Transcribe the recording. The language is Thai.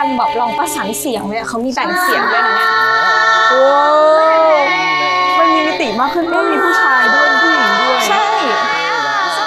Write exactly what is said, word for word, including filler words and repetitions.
ำแบบลองประสานเสียงเลยเขามีแต่งเสียงด้วยนะเนี่ยโอ้มันมีมิติมากขึ้นก็มีผู้ชายด้วย